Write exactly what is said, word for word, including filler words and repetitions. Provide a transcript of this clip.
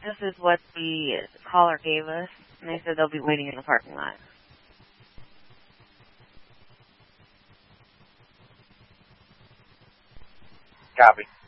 this is what the caller gave us, and they said they'll be waiting in the parking lot. Copy.